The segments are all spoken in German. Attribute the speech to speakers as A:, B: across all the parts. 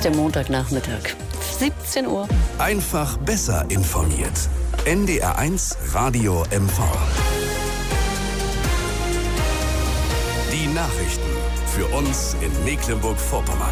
A: dem Montagnachmittag. 17 Uhr.
B: Einfach besser informiert. NDR1 Radio MV. Die Nachrichten für uns in Mecklenburg-Vorpommern.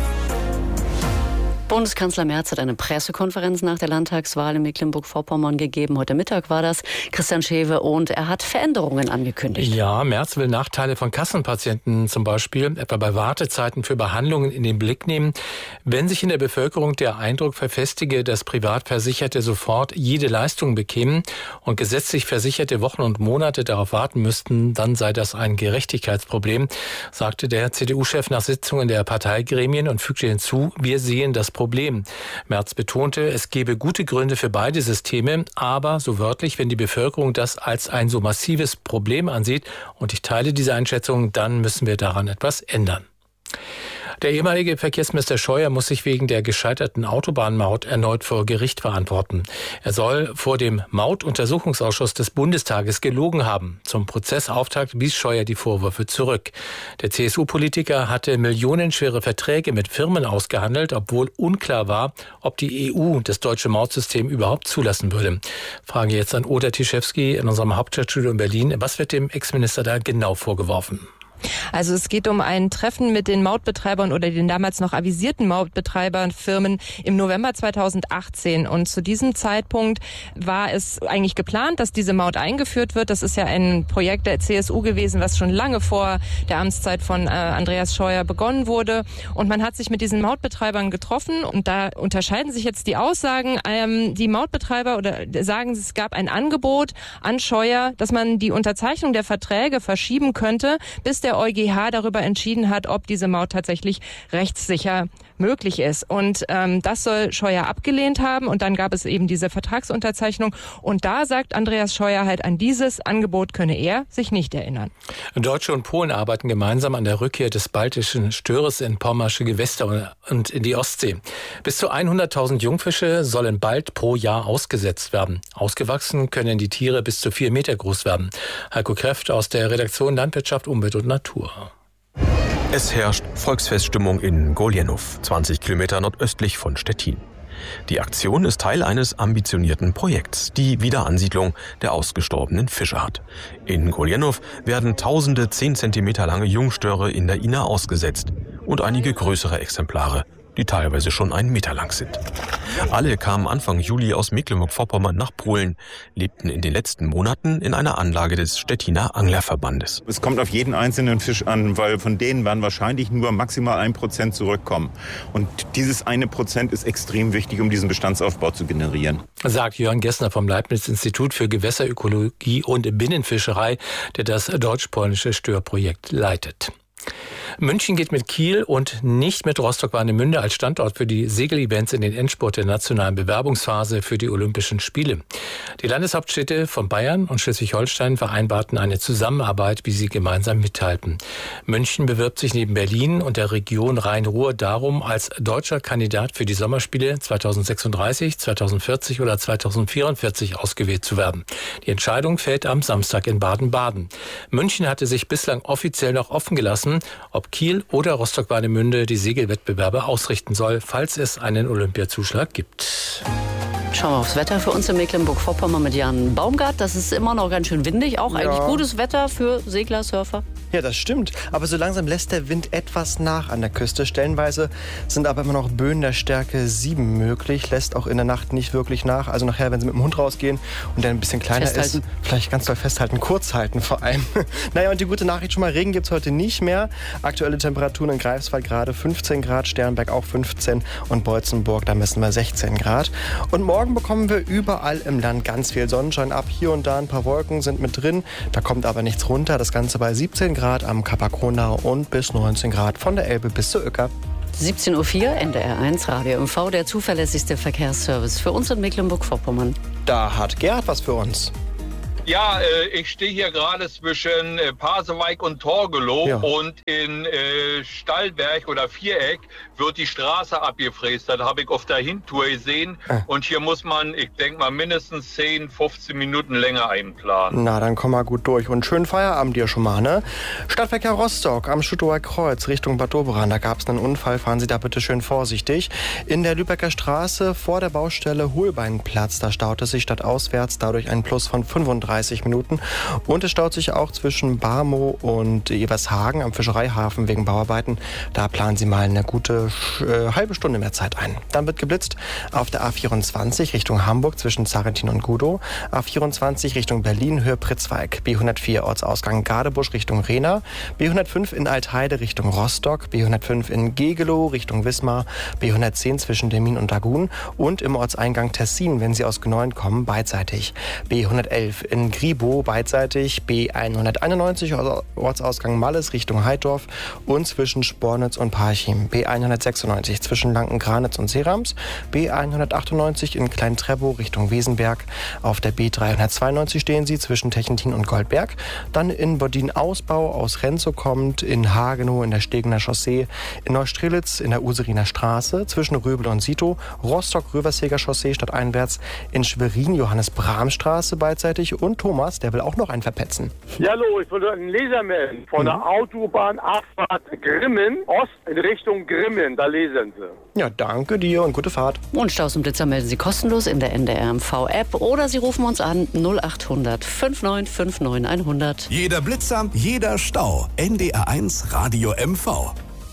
A: Bundeskanzler Merz hat eine Pressekonferenz nach der Landtagswahl in Mecklenburg-Vorpommern gegeben. Heute Mittag war das. Christian Schewe, und er hat Veränderungen angekündigt.
C: Ja, Merz will Nachteile von Kassenpatienten zum Beispiel, etwa bei Wartezeiten für Behandlungen, in den Blick nehmen. Wenn sich in der Bevölkerung der Eindruck verfestige, dass Privatversicherte sofort jede Leistung bekämen und gesetzlich Versicherte Wochen und Monate darauf warten müssten, dann sei das ein Gerechtigkeitsproblem, sagte der CDU-Chef nach Sitzungen der Parteigremien und fügte hinzu: Wir sehen das Problem. Merz betonte, es gebe gute Gründe für beide Systeme, aber, so wörtlich, wenn die Bevölkerung das als ein so massives Problem ansieht, und ich teile diese Einschätzung, dann müssen wir daran etwas ändern. Der ehemalige Verkehrsminister Scheuer muss sich wegen der gescheiterten Autobahnmaut erneut vor Gericht verantworten. Er soll vor dem Mautuntersuchungsausschuss des Bundestages gelogen haben. Zum Prozessauftakt wies Scheuer die Vorwürfe zurück. Der CSU-Politiker hatte millionenschwere Verträge mit Firmen ausgehandelt, obwohl unklar war, ob die EU das deutsche Mautsystem überhaupt zulassen würde. Frage jetzt an Oda Tischewski in unserem Hauptstadtstudio in Berlin. Was wird dem Ex-Minister da genau vorgeworfen?
D: Also es geht um ein Treffen mit den Mautbetreibern oder den damals noch avisierten Mautbetreiberfirmen im November 2018. Und zu diesem Zeitpunkt war es eigentlich geplant, dass diese Maut eingeführt wird. Das ist ja ein Projekt der CSU gewesen, was schon lange vor der Amtszeit von Andreas Scheuer begonnen wurde. Und man hat sich mit diesen Mautbetreibern getroffen. Und da unterscheiden sich jetzt die Aussagen. Die Mautbetreiber sagen, es gab ein Angebot an Scheuer, dass man die Unterzeichnung der Verträge verschieben könnte, bis der EuGH darüber entschieden hat, ob diese Maut tatsächlich rechtssicher möglich ist. Und das soll Scheuer abgelehnt haben. Und dann gab es eben diese Vertragsunterzeichnung. Und da sagt Andreas Scheuer halt, an dieses Angebot könne er sich nicht erinnern.
C: Deutsche und Polen arbeiten gemeinsam an der Rückkehr des baltischen Störes in pommersche Gewässer und in die Ostsee. Bis zu 100.000 Jungfische sollen bald pro Jahr ausgesetzt werden. Ausgewachsen können die Tiere bis zu 4 Meter groß werden. Heiko Kreft aus der Redaktion Landwirtschaft, Umwelt und Natur.
E: Es herrscht Volksfeststimmung in Goljenow, 20 Kilometer nordöstlich von Stettin. Die Aktion ist Teil eines ambitionierten Projekts, die Wiederansiedlung der ausgestorbenen Fischart. In Goljenow werden tausende 10 Zentimeter lange Jungstöre in der Ina ausgesetzt und einige größere Exemplare, die teilweise schon 1 Meter lang sind. Alle kamen Anfang Juli aus Mecklenburg-Vorpommern nach Polen, lebten in den letzten Monaten in einer Anlage des Stettiner Anglerverbandes.
F: Es kommt auf jeden einzelnen Fisch an, weil von denen werden wahrscheinlich nur maximal 1% zurückkommen. Und dieses 1% ist extrem wichtig, um diesen Bestandsaufbau zu generieren.
C: Sagt Jörn Gessner vom Leibniz-Institut für Gewässerökologie und Binnenfischerei, der das deutsch-polnische Störprojekt leitet. München geht mit Kiel und nicht mit Rostock-Warnemünde als Standort für die Segelevents in den Endspurt der nationalen Bewerbungsphase für die Olympischen Spiele. Die Landeshauptstädte von Bayern und Schleswig-Holstein vereinbarten eine Zusammenarbeit, wie sie gemeinsam mitteilten. München bewirbt sich neben Berlin und der Region Rhein-Ruhr darum, als deutscher Kandidat für die Sommerspiele 2036, 2040 oder 2044 ausgewählt zu werden. Die Entscheidung fällt am Samstag in Baden-Baden. München hatte sich bislang offiziell noch offen gelassen, ob Kiel oder Rostock-Warnemünde die Segelwettbewerbe ausrichten soll, falls es einen Olympiazuschlag gibt.
A: Schauen wir aufs Wetter für uns in Mecklenburg-Vorpommern mit Jan Baumgart. Das ist immer noch ganz schön windig, auch eigentlich gutes Wetter für Segler, Surfer.
G: Ja, das stimmt. Aber so langsam lässt der Wind etwas nach an der Küste. Stellenweise sind aber immer noch Böen der Stärke 7 möglich. Lässt auch in der Nacht nicht wirklich nach. Also nachher, wenn Sie mit dem Hund rausgehen und der ein bisschen kleiner ist, vielleicht ganz doll festhalten, kurz halten vor allem. Naja, und die gute Nachricht schon mal, Regen gibt es heute nicht mehr. Aktuelle Temperaturen in Greifswald gerade 15 Grad, Sternberg auch 15 und Beutzenburg, da messen wir 16 Grad. Und morgen bekommen wir überall im Land ganz viel Sonnenschein ab. Hier und da ein paar Wolken sind mit drin. Da kommt aber nichts runter. Das Ganze bei 17 Grad am Kap-Kronau und bis 19 Grad von der Elbe bis zur Uecker.
A: 17.04 Uhr, NDR1 Radio MV, der zuverlässigste Verkehrsservice für uns in Mecklenburg-Vorpommern.
G: Da hat Gerhard was für uns.
H: Ja, ich stehe hier gerade zwischen Pasewalk und Torgelow und in Stallberg oder Viereck wird die Straße abgefräst. Das habe ich auf der Hintour gesehen und hier muss man, ich denke mal, mindestens 10, 15 Minuten länger einplanen.
G: Na, dann komm mal gut durch und schönen Feierabend dir schon mal, ne? Stadtverkehr Rostock am Schüttower Kreuz Richtung Bad Doberan, da gab es einen Unfall, fahren Sie da bitte schön vorsichtig. In der Lübecker Straße vor der Baustelle Holbeinplatz, da staut es sich stadtauswärts, dadurch ein Plus von 35 Minuten. Und es staut sich auch zwischen Barmow und Ebershagen am Fischereihafen wegen Bauarbeiten. Da planen Sie mal eine gute halbe Stunde mehr Zeit ein. Dann wird geblitzt auf der A24 Richtung Hamburg zwischen Zarentin und Gudow. A24 Richtung Berlin, Höhe Pritzwalk. B104 Ortsausgang Gadebusch Richtung Rehna. B105 in Altheide Richtung Rostock. B105 in Gegelow Richtung Wismar. B110 zwischen Demmin und Dagun. Und im Ortseingang Tessin, wenn Sie aus Gneuen kommen, beidseitig. B111 in Gribo beidseitig, B191 Ortsausgang Malles Richtung Heidorf und zwischen Spornitz und Parchim, B196 zwischen Lanken-Granitz und Serams, B198 in Klein-Trebow Richtung Wesenberg, auf der B392 stehen Sie zwischen Techentin und Goldberg, dann in Bodin-Ausbau aus Renzow kommt, in Hagenow in der Stegener Chaussee, in Neustrelitz in der Useriner Straße, zwischen Röbel und Sito, Rostock-Röverseger Chaussee stadteinwärts, in Schwerin Johannes-Brahm-Straße beidseitig und Thomas, der will auch noch einen verpetzen.
I: Ja, hallo, ich wollte einen Leser melden von der Autobahnabfahrt Grimmen, Ost in Richtung Grimmen, da lesen Sie.
G: Ja, danke dir und gute Fahrt.
A: Und Staus und Blitzer melden Sie kostenlos in der NDR MV-App oder Sie rufen uns an 0800 5959 100.
B: Jeder Blitzer, jeder Stau. NDR1 Radio MV.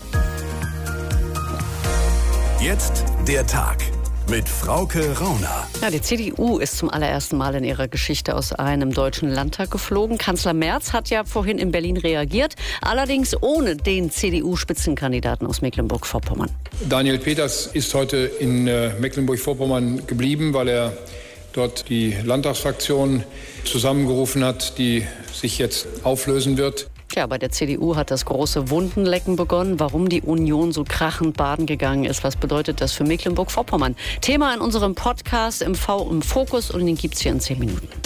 B: Jetzt der Tag. Mit Frauke Rauner.
A: Ja, die CDU ist zum allerersten Mal in ihrer Geschichte aus einem deutschen Landtag geflogen. Kanzler Merz hat ja vorhin in Berlin reagiert, allerdings ohne den CDU-Spitzenkandidaten aus Mecklenburg-Vorpommern.
J: Daniel Peters ist heute in Mecklenburg-Vorpommern geblieben, weil er dort die Landtagsfraktion zusammengerufen hat, die sich jetzt auflösen wird.
A: Ja, bei der CDU hat das große Wundenlecken begonnen. Warum die Union so krachend baden gegangen ist, was bedeutet das für Mecklenburg-Vorpommern? Thema in unserem Podcast MV im Fokus und den gibt's hier in 10 Minuten.